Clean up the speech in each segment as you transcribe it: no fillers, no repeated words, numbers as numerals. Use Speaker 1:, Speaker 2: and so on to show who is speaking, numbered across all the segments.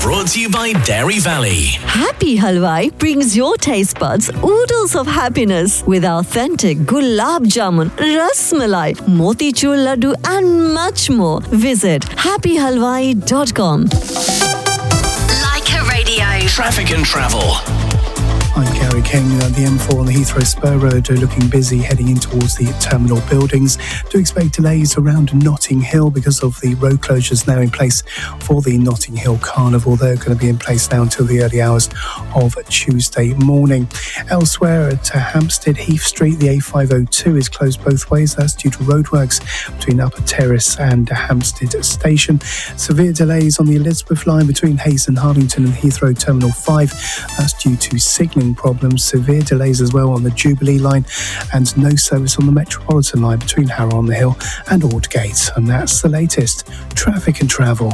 Speaker 1: brought to you by Dairy Valley.
Speaker 2: Happy Halwai brings your taste buds oodles of happiness with authentic gulab jamun, ras malai, motichur laddu and much more. Visit happyhalwai.com.
Speaker 1: Leica Radio. Traffic and travel.
Speaker 3: I'm Gary King. The M4 on the Heathrow Spur Road are looking busy heading in towards the terminal buildings. Do expect delays around Notting Hill because of the road closures now in place for the Notting Hill Carnival. They're going to be in place now until the early hours of Tuesday morning. Elsewhere at Hampstead Heath Street, the A502 is closed both ways. That's due to roadworks between Upper Terrace and Hampstead Station. Severe delays on the Elizabeth line between Hayes and Harlington and Heathrow Terminal 5. That's due to signalling problems. Severe delays as well on the Jubilee line and no service on the Metropolitan line between Harrow on the Hill and Aldgate. And that's the latest traffic and travel.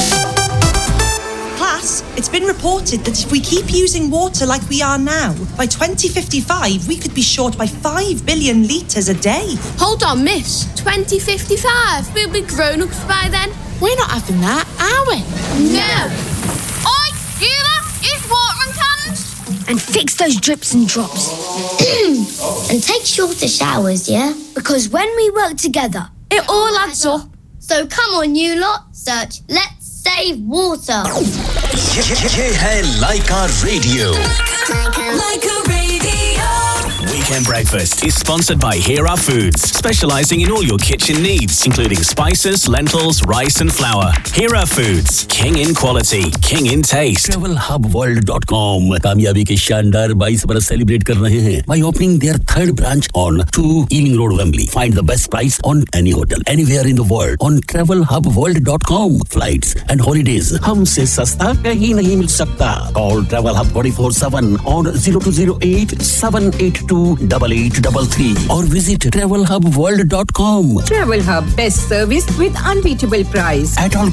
Speaker 4: Class, it's been reported that if we keep using water like we are now, by 2055 we could be short by 5 billion litres a day.
Speaker 5: Hold on, miss. 2055? We'll be grown-ups by then.
Speaker 6: We're not having that, are we?
Speaker 5: No. Oi, you lot, use watering cans.
Speaker 7: And fix those drips and drops. And take shorter showers, yeah? Because when we work together,
Speaker 5: it all adds up.
Speaker 7: So come on, you lot, search Let's Save Water.
Speaker 1: ये है Leica Radio.
Speaker 8: Leica Radio.
Speaker 1: Weekend Breakfast is sponsored by Hera Foods, specializing in all your kitchen needs, including spices, lentils, rice and flour. Hera Foods, king in quality, king in taste.
Speaker 9: TravelHubWorld.com कामयाबी के शानदार 22 बरस celebrate कर रहे हैं by opening their third branch on 2 Ealing Road, Wembley. Find the best price on any hotel anywhere in the world on TravelHubWorld.com. Flights and holidays हमसे सस्ता कहीं नहीं मिल सकता. Call Travel Hub 24/7 on 0208-782-8833 or visit TravelHubWorld.com.
Speaker 10: Travel Hub, best service with unbeatable price.
Speaker 9: At all